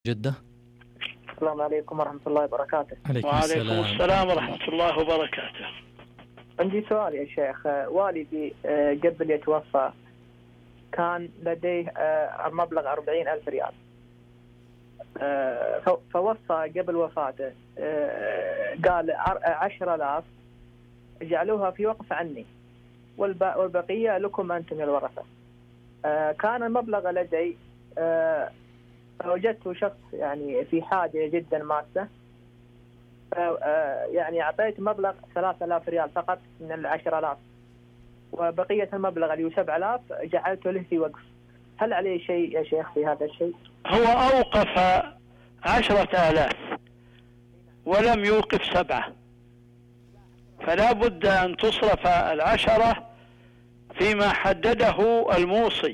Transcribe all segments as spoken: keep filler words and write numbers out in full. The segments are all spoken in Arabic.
جدة. السلام عليكم ورحمة الله وبركاته. عليكم وعليكم السلام. السلام ورحمة الله وبركاته. عندي سؤال يا شيخ. والدي قبل يتوفى كان لديه مبلغ أربعين ألف ريال، فوصى قبل وفاته قال عشرة آلاف جعلوها في وقف عني والبقية لكم أنتم الورثة. كان المبلغ لدي، فوجدت شخص يعني في حاجة جدا ماسة، يعني أعطيت مبلغ ثلاثة آلاف ريال فقط من العشر آلاف، وبقية المبلغ اللي هو سبع آلاف جعلته له في وقف. هل عليه شيء يا شيخ في هذا الشيء؟ هو أوقف عشرة آلاف ولم يوقف سبعة، فلا بد أن تصرف العشرة فيما حدده الموصي،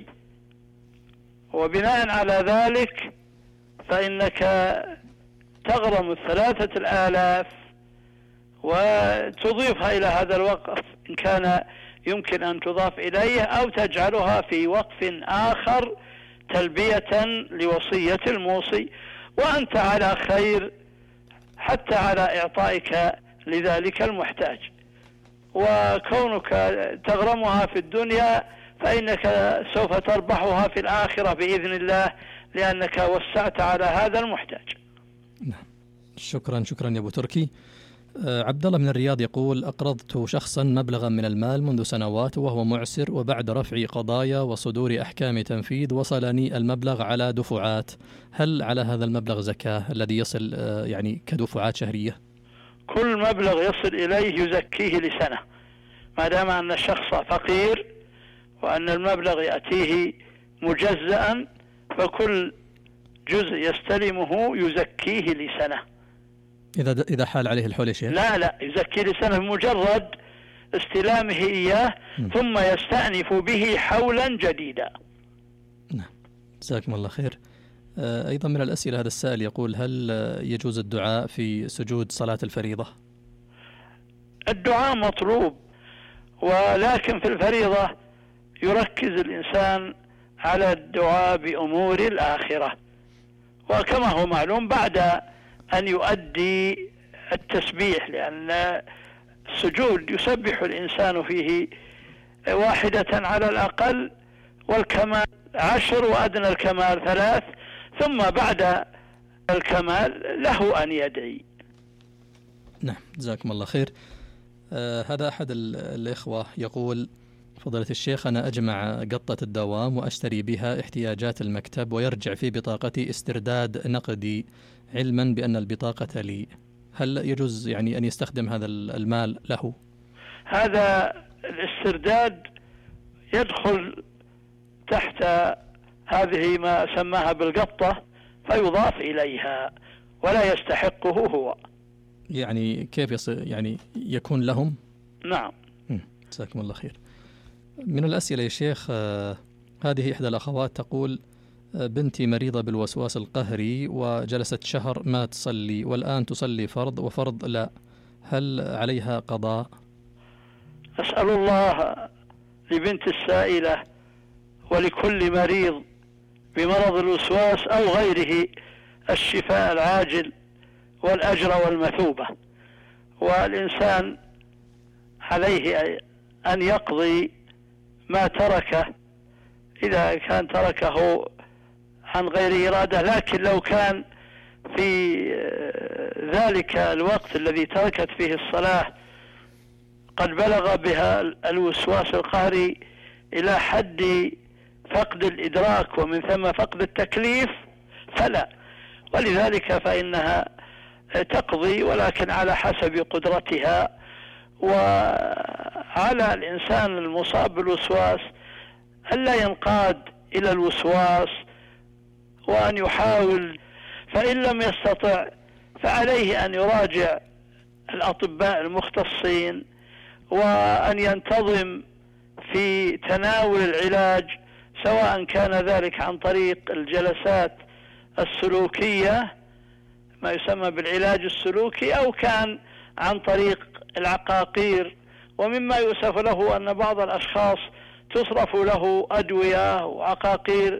وبناء على ذلك فإنك تغرم الثلاثة الآلاف وتضيفها إلى هذا الوقف إن كان يمكن أن تضاف إليه، أو تجعلها في وقف آخر تلبية لوصية الموصي، وأنت على خير حتى على إعطائك لذلك المحتاج. وكونك تغرمها في الدنيا فإنك سوف تربحها في الآخرة بإذن الله، لأنك وسعت على هذا المحتاج. نعم. شكرا شكرا يا أبو تركي. آه عبد الله من الرياض يقول: أقرضت شخصا مبلغا من المال منذ سنوات وهو معسر، وبعد رفع قضايا وصدور أحكام تنفيذ وصلني المبلغ على دفعات، هل على هذا المبلغ زكاة الذي يصل آه يعني كدفعات شهرية؟ كل مبلغ يصل إليه يزكيه لسنة، ما دام أن الشخص فقير وأن المبلغ يأتيه مجزأ، فكل جزء يستلمه يزكيه لسنة. إذا إذا حال عليه الحول يا شيخ؟ لا لا، يزكي لسنة بمجرد استلامه إياه، م. ثم يستأنف به حولا جديدا. نعم، جزاكم الله خير. أيضا من الأسئلة هذا السائل يقول: هل يجوز الدعاء في سجود صلاة الفريضة؟ الدعاء مطلوب، ولكن في الفريضة يركز الإنسان على الدعاء بأمور الآخرة، وكما هو معلوم بعد أن يؤدي التسبيح، لأن السجود يسبح الإنسان فيه واحدة على الأقل، والكمال عشر وأدنى الكمال ثلاث، ثم بعد الكمال له أن يدعي. نعم، جزاكم الله خير. آه هذا أحد الإخوة يقول: فضيلة الشيخ، أنا أجمع قطة الدوام وأشتري بها احتياجات المكتب، ويرجع في بطاقتي استرداد نقدي علما بأن البطاقة لي، هل يجوز يعني أن يستخدم هذا المال له؟ هذا الاسترداد يدخل تحت هذه ما سماها بالقطة، فيضاف إليها ولا يستحقه هو. يعني كيف يصير يعني يكون لهم؟ نعم. جزاكم الله خير. من الأسئلة يا شيخ، آه هذه إحدى الأخوات تقول: آه بنتي مريضة بالوسواس القهري وجلست شهر ما تصلي، والآن تصلي فرض وفرض لا، هل عليها قضاء؟ أسأل الله لبنت السائلة ولكل مريض بمرض الوسواس أو غيره الشفاء العاجل والأجر والمثوبة، والإنسان عليه أن يقضي ما تركه إذا كان تركه عن غير إرادة، لكن لو كان في ذلك الوقت الذي تركت فيه الصلاة قد بلغ بها الوسواس القهري إلى حد فقد الإدراك ومن ثم فقد التكليف فلا، ولذلك فإنها تقضي، ولكن على حسب قدرتها. وعلى الإنسان المصاب بالوسواس ألا ينقاد إلى الوسواس وأن يحاول، فإن لم يستطع فعليه أن يراجع الأطباء المختصين، وأن ينتظم في تناول العلاج، سواء كان ذلك عن طريق الجلسات السلوكية ما يسمى بالعلاج السلوكي، أو كان عن طريق العقاقير. ومما يؤسف له أن بعض الأشخاص تصرف له أدوية وعقاقير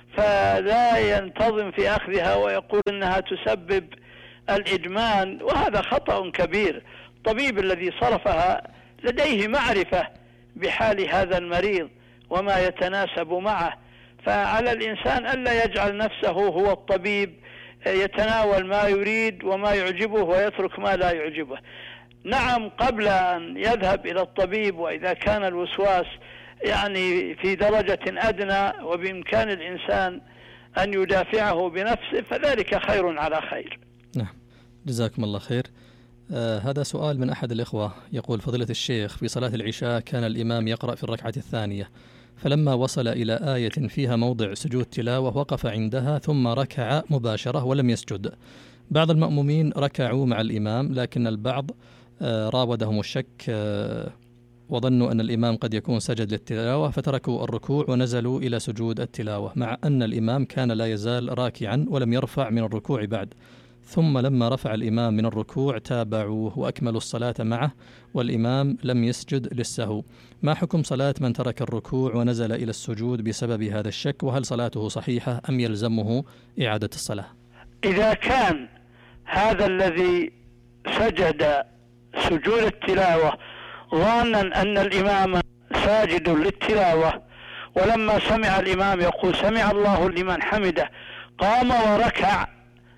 فلا ينتظم في أخذها ويقول إنها تسبب الإدمان، وهذا خطأ كبير. الطبيب الذي صرفها لديه معرفة بحال هذا المريض وما يتناسب معه، فعلى الإنسان ألا يجعل نفسه هو الطبيب، يتناول ما يريد وما يعجبه ويترك ما لا يعجبه. نعم، قبل أن يذهب إلى الطبيب وإذا كان الوسواس يعني في درجة أدنى وبإمكان الإنسان أن يدافعه بنفسه فذلك خير على خير. نعم، جزاكم الله خير. آه هذا سؤال من أحد الإخوة يقول: فضيلة الشيخ، في صلاة العشاء كان الإمام يقرأ في الركعة الثانية، فلما وصل إلى آية فيها موضع سجود تلاوة وقف عندها ثم ركع مباشرة ولم يسجد. بعض المأمومين ركعوا مع الإمام، لكن البعض آه راودهم الشك آه وظنوا أن الإمام قد يكون سجد للتلاوة فتركوا الركوع ونزلوا إلى سجود التلاوة، مع أن الإمام كان لا يزال راكعا ولم يرفع من الركوع بعد. ثم لما رفع الإمام من الركوع تابعوه وأكملوا الصلاة معه والإمام لم يسجد للسهو. ما حكم صلاة من ترك الركوع ونزل إلى السجود بسبب هذا الشك؟ وهل صلاته صحيحة أم يلزمه إعادة الصلاة؟ إذا كان هذا الذي سجد سجود التلاوة ظانا أن الإمام ساجد للتلاوة، ولما سمع الإمام يقول سمع الله لمن حمده قام وركع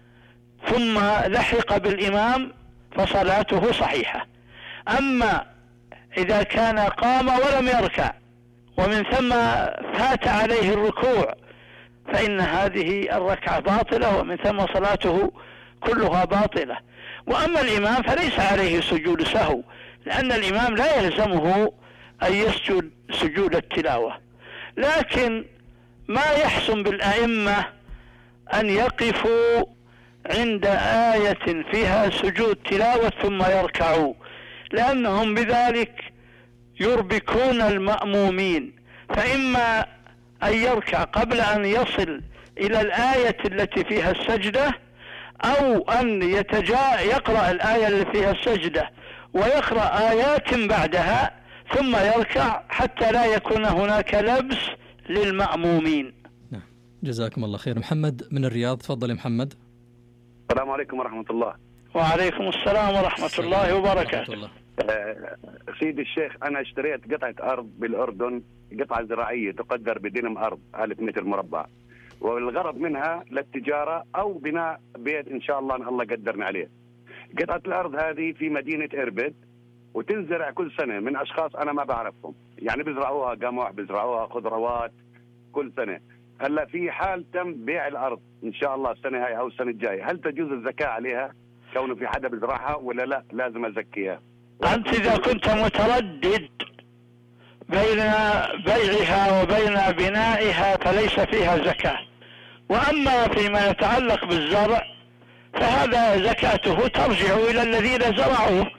ثم لحق بالإمام فصلاته صحيحة. أما إذا كان قام ولم يركع ومن ثم فات عليه الركوع فإن هذه الركعة باطلة ومن ثم صلاته كلها باطلة. وأما الإمام فليس عليه سجود سهو، لأن الإمام لا يلزمه أن يسجد سجود التلاوة، لكن ما يحسن بالأئمة أن يقفوا عند آية فيها سجود تلاوة ثم يركعوا، لأنهم بذلك يربكون المأمومين، فإما أن يركع قبل أن يصل إلى الآية التي فيها السجدة، أو أن يتجا يقرأ الآية التي فيها السجدة ويقرأ آيات بعدها ثم يركع حتى لا يكون هناك لبس للمأمومين. نعم، جزاكم الله خير. محمد من الرياض، تفضل يا محمد. السلام عليكم ورحمة الله. وعليكم السلام ورحمة الله وبركاته. الله. آه سيدي الشيخ، أنا اشتريت قطعة أرض بالأردن، قطعة زراعية تقدر بدينم أرض ألف متر مربع، والغرض منها للتجارة أو بناء بيت إن شاء الله أن الله قدرنا عليه. قطعة الأرض هذه في مدينة إربد وتنزرع كل سنة من أشخاص أنا ما بعرفهم، يعني بزرعوها قمح، بزرعوها خضروات كل سنة. هلا في حال تم بيع الأرض إن شاء الله السنة هاي أو السنة الجاية، هل تجوز الزكاة عليها كونه في حدا بزرعها ولا لا لازم أزكيها؟ أنت إذا كنت متردد بين بيعها وبين بنائها فليس فيها زكاة، وأما فيما يتعلق بالزرع فهذا زكاته ترجع إلى الذين زرعوه.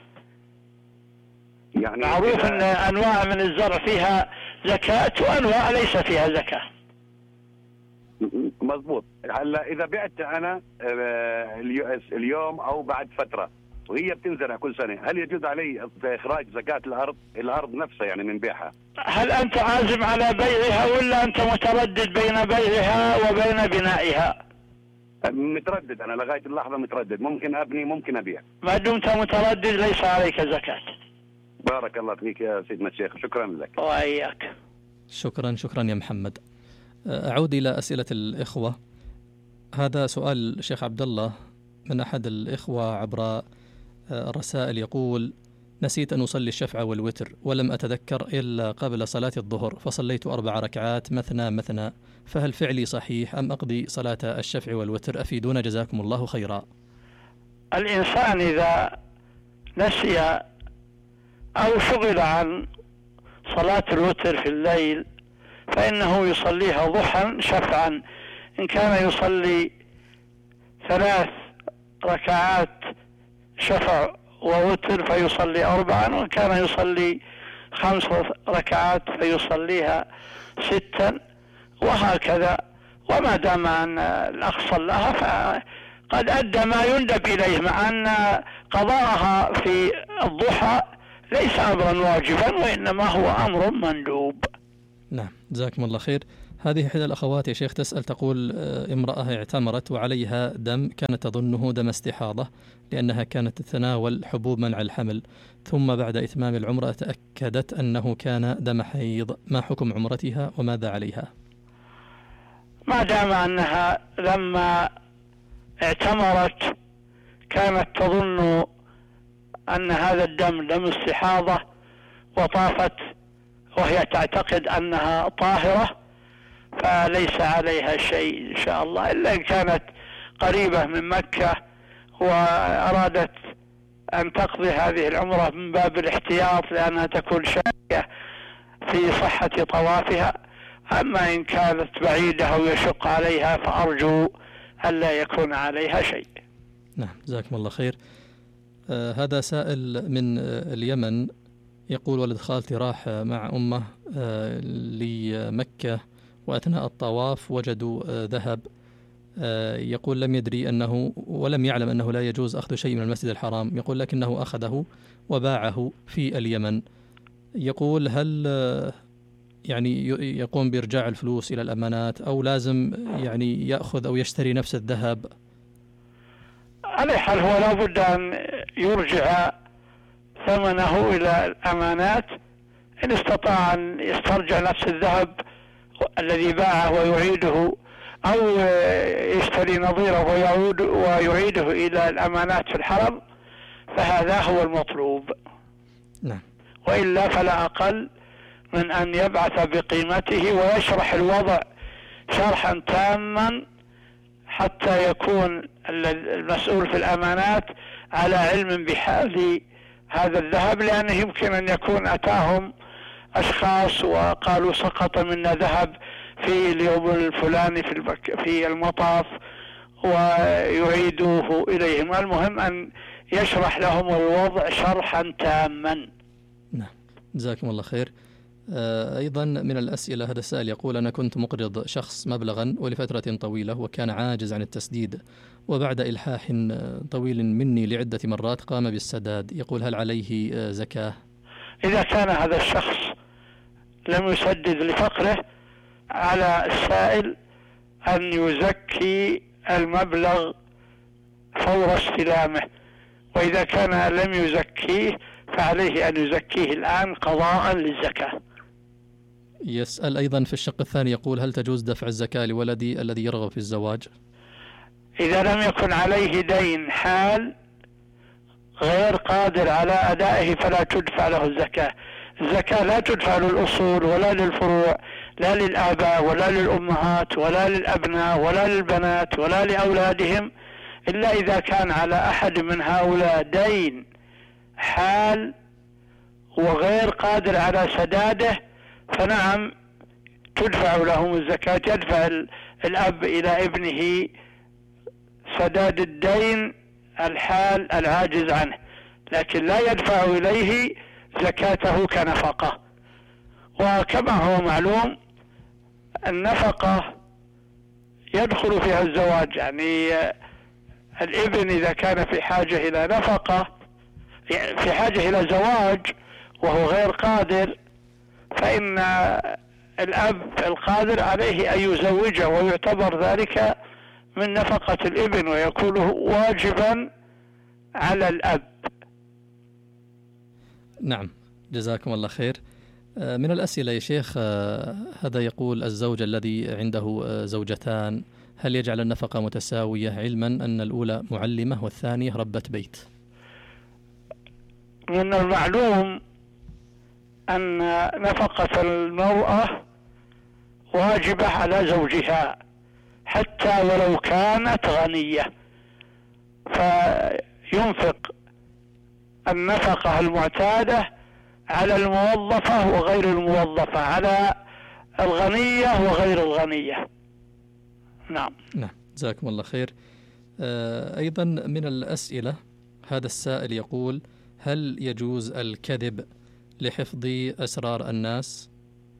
يعني معروف أن أنواع من الزرع فيها زكاة وأنواع ليس فيها زكاة. مضبوط. هلا إذا بعت أنا اليوم أو بعد فترة وهي بتنزرع كل سنة، هل يجوز علي إخراج زكاة الأرض الأرض نفسها يعني من بيعها؟ هل أنت عازم على بيعها ولا أنت متردد بين بيعها وبين بنائها؟ متردد، أنا لغاية اللحظة متردد، ممكن أبني ممكن أبيع. ما دمت متردد ليس عليك زكاة. بارك الله فيك يا سيدنا الشيخ، شكرا لك. وإياك. شكرا شكرا يا محمد. أعود إلى أسئلة الإخوة. هذا سؤال الشيخ عبد الله من أحد الإخوة عبر الرسائل، يقول: نسيت أن أصلي الشفع والوتر ولم أتذكر إلا قبل صلاة الظهر، فصليت أربع ركعات مثنى مثنى، فهل فعلي صحيح أم أقضي صلاة الشفع والوتر؟ أفيدونا جزاكم الله خيرا. الإنسان إذا نسي أو شغل عن صلاة الوتر في الليل فإنه يصليها ضحى شفعا. إن كان يصلي ثلاث ركعات شفع ووتر فيصلي أربعا، وإن كان يصلي خمس ركعات فيصليها ستا، وهكذا. وما دام أن الأخ صلىها فقد أدى ما يندب إليه، مع أن قضاءها في الضحى ليس أمرا واجبا وإنما هو أمر مندوب. نعم، جزاكم الله خير. هذه إحدى الأخوات يا شيخ تسأل تقول امرأة اعتمرت وعليها دم كانت تظنه دم استحاضة لأنها كانت تتناول حبوب منع الحمل، ثم بعد إتمام العمرة تأكدت أنه كان دم حيض، ما حكم عمرتها وماذا عليها؟ ما دام أنها لما اعتمرت كانت تظن أن هذا الدم دم استحاضة وطافت وهي تعتقد أنها طاهرة فليس عليها شيء إن شاء الله، إلا إن كانت قريبة من مكة وأرادت أن تقضي هذه العمرة من باب الاحتياط لأنها تكون شاكة في صحة طوافها. أما إن كانت بعيدة أو يشق عليها فأرجو ألا يكون عليها شيء. نعم جزاكم الله خير. آه هذا سائل من آه اليمن يقول ولد خالتي راح مع أمه آه لمكة وأثناء الطواف وجدوا آه ذهب، آه يقول لم يدري أنه ولم يعلم أنه لا يجوز أخذ شيء من المسجد الحرام، يقول لكنه أخذه وباعه في اليمن. يقول هل آه يعني يقوم بإرجاع الفلوس إلى الأمانات أو لازم يعني يأخذ أو يشتري نفس الذهب؟ على حال هو لابد أن يرجع ثمنه إلى الأمانات، إن استطاع أن يسترجع نفس الذهب الذي باعه ويعيده أو يشتري نظيره ويعود ويعيده إلى الأمانات في الحرم فهذا هو المطلوب. نعم. وإلا فلا أقل من أن يبعث بقيمته ويشرح الوضع شرحا تاما حتى يكون المسؤول في الأمانات على علم بحال هذا الذهب، لأنه يمكن أن يكون أتاهم أشخاص وقالوا سقط منا ذهب في اليوم الفلاني في البك في المطاف ويعيدوه إليهم. المهم أن يشرح لهم الوضع شرحا تاما. نعم جزاكم الله خير. أيضا من الأسئلة هذا السائل يقول أنا كنت مقرض شخص مبلغا ولفترة طويلة وكان عاجز عن التسديد، وبعد إلحاح طويل مني لعدة مرات قام بالسداد، يقول هل عليه زكاة؟ إذا كان هذا الشخص لم يسدد لفقره على السائل أن يزكي المبلغ فور استلامه، وإذا كان لم يزكيه فعليه أن يزكيه الآن قضاء للزكاة. يسأل أيضا في الشق الثاني يقول هل تجوز دفع الزكاة لولدي الذي يرغب في الزواج؟ إذا لم يكن عليه دين حال غير قادر على أدائه فلا تدفع له الزكاة. الزكاة لا تدفع للأصول ولا للفروع، لا للآباء ولا للأمهات ولا للأبناء ولا للبنات ولا لأولادهم، إلا إذا كان على أحد من هؤلاء دين حال وغير قادر على سداده فنعم تدفع لهم الزكاة. يدفع الأب إلى ابنه سداد الدين الحال العاجز عنه، لكن لا يدفع إليه زكاته كنفقة. وكما هو معلوم النفقة يدخل فيها الزواج، يعني الابن إذا كان في حاجة إلى نفقة في حاجة إلى زواج وهو غير قادر فإن الأب القادر عليه أن يزوجه ويعتبر ذلك من نفقة الابن ويكون واجبا على الأب. نعم جزاكم الله خير. من الأسئلة يا شيخ هذا يقول الزوج الذي عنده زوجتان هل يجعل النفقة متساوية علما أن الأولى معلمة والثانية ربة بيت؟ من المعلوم أن نفقة المرأة واجبة على زوجها حتى ولو كانت غنية، فينفق النفقة المعتادة على الموظفة وغير الموظفة، على الغنية وغير الغنية. نعم. نعم جزاكم الله خير. أيضا من الأسئلة هذا السائل يقول هل يجوز الكذب لحفظ أسرار الناس؟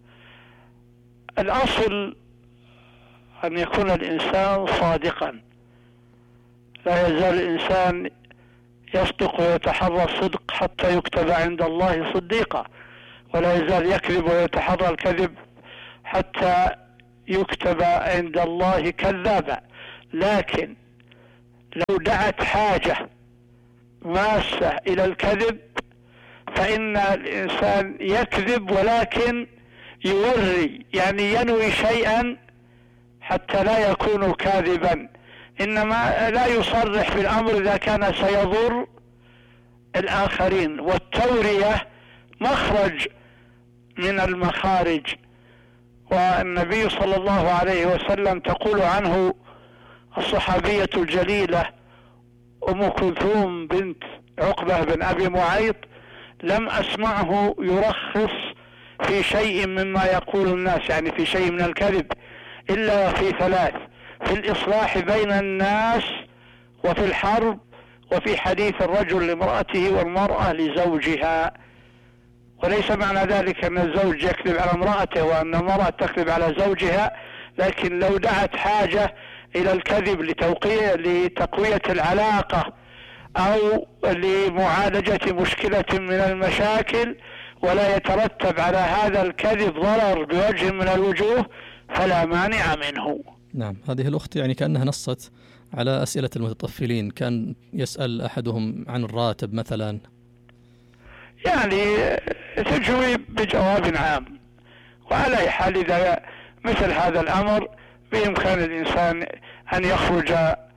الأصل أن يكون الإنسان صادقا، لا يزال الإنسان يصدق ويتحرى الصدق حتى يكتب عند الله صديقا، ولا يزال يكذب ويتحرى الكذب حتى يكتب عند الله كذابا، لكن لو دعت حاجة ماسة إلى الكذب فإن الإنسان يكذب، ولكن يوري، يعني ينوي شيئا حتى لا يكون كاذبا، إنما لا يصرح بالأمر إذا كان سيضر الآخرين. والتورية مخرج من المخارج، والنبي صلى الله عليه وسلم تقول عنه الصحابية الجليلة أم كلثوم بنت عقبة بن أبي معيط: لم أسمعه يرخص في شيء مما يقول الناس، يعني في شيء من الكذب، إلا في ثلاث: في الإصلاح بين الناس، وفي الحرب، وفي حديث الرجل لامرأته والمرأة لزوجها. وليس معنى ذلك أن الزوج يكذب على امرأته وأن المرأة تكذب على زوجها، لكن لو دعت حاجة إلى الكذب لتوقية لتقوية العلاقة أو لمعالجة مشكلة من المشاكل ولا يترتب على هذا الكذب ضرر بوجه من الوجوه فلا مانع منه. نعم، هذه الأخت يعني كأنها نصت على أسئلة المتطفلين، كان يسأل أحدهم عن الراتب مثلا، يعني تجوي بجواب عام. وعلى أي حال إذا مثل هذا الأمر بإمكان الإنسان أن يخرج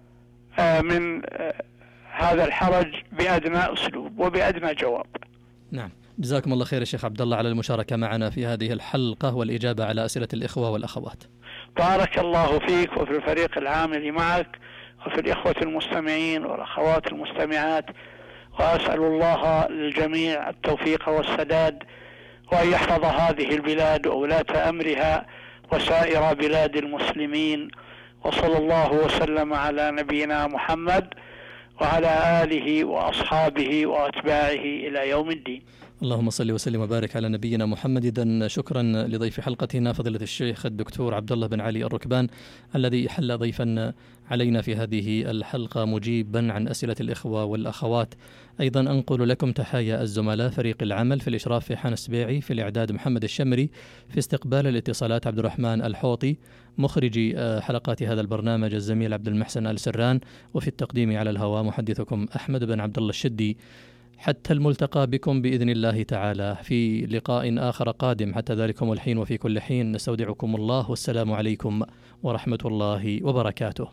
من هذا الحرج بأدنى أسلوب وبأدنى جواب. نعم، جزاكم الله خير يا شيخ عبد الله على المشاركة معنا في هذه الحلقة والإجابة على أسئلة الإخوة والأخوات. بارك الله فيك وفي الفريق العامل معك وفي الإخوة المستمعين والأخوات المستمعات، وأسأل الله للجميع التوفيق والسداد، وأن يحفظ هذه البلاد وولاة أمرها وسائر بلاد المسلمين، وصلى الله وسلم على نبينا محمد وعلى آله وأصحابه وأتباعه إلى يوم الدين. اللهم صل وسلم وبارك على نبينا محمد. إذن شكرا لضيف حلقتنا فضيلة الشيخ الدكتور عبد الله بن علي الركبان الذي حل ضيفا علينا في هذه الحلقة مجيبا عن أسئلة الإخوة والأخوات. أيضا أنقل لكم تحايا الزملاء فريق العمل: في الإشراف في حان السبيعي، في الإعداد محمد الشمري، في استقبال الاتصالات عبد الرحمن الحوطي، مخرجي حلقات هذا البرنامج الزميل عبد المحسن آل سران، وفي التقديم على الهواء محدثكم أحمد بن عبد الله الشدي. حتى الملتقى بكم بإذن الله تعالى في لقاء آخر قادم، حتى ذلكم الحين وفي كل حين نستودعكم الله، والسلام عليكم ورحمة الله وبركاته.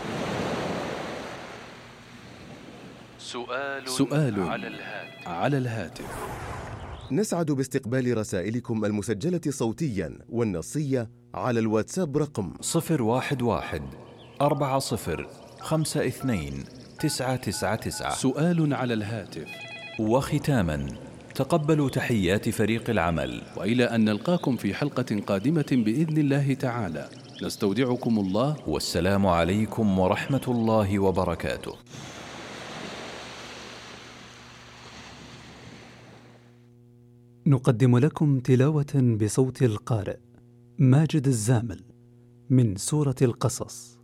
سؤال, سؤال على الهاتف. على الهاتف. نسعد باستقبال رسائلكم المسجلة صوتيا والنصية على الواتساب رقم صفر واحد واحد أربعة صفر خمسة اثنين تسعة تسعة تسعة. سؤال على الهاتف. وختاما، تقبلوا تحيات فريق العمل، وإلى أن نلقاكم في حلقة قادمة بإذن الله تعالى، نستودعكم الله، والسلام عليكم ورحمة الله وبركاته. نقدم لكم تلاوة بصوت القارئ ماجد الزامل من سورة القصص.